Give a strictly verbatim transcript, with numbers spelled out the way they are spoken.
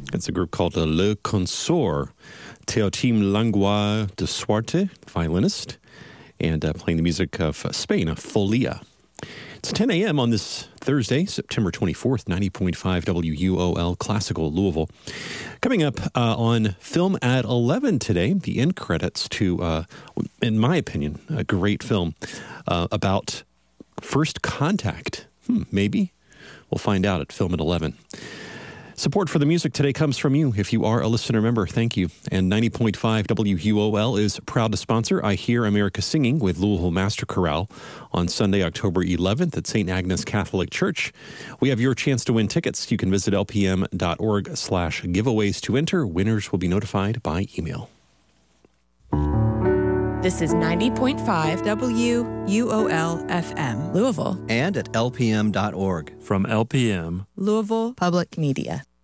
It's a group called Le Consort. Teotim Langlois de Suarte, violinist, and uh, playing the music of uh, Spain, of Folia. It's ten a.m. on this Thursday, September twenty-fourth, ninety point five W U O L Classical Louisville. Coming up uh, on Film at eleven today, the end credits to, uh, in my opinion, a great film uh, about first contact. Hmm, maybe. We'll find out at Film at eleven. Support for the music today comes from you. If you are a listener member, thank you. And ninety point five W U O L is proud to sponsor I Hear America Singing with Louisville Master Chorale on Sunday, October eleventh at Saint Agnes Catholic Church. We have your chance to win tickets. You can visit lpm.org slash giveaways to enter. Winners will be notified by email. This is ninety point five W U O L F M, Louisville. And at L P M dot org. From L P M, Louisville Public Media.